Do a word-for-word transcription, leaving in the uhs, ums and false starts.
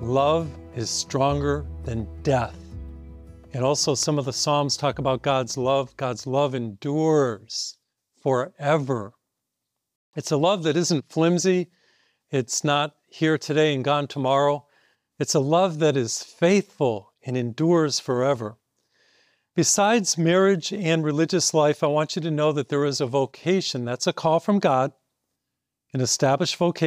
love is stronger than death. And also some of the Psalms talk about God's love. God's love endures forever. It's a love that isn't flimsy. It's not here today and gone tomorrow. It's a love that is faithful and endures forever. Besides marriage and religious life, I want you to know that there is a vocation. That's a call from God, an established vocation.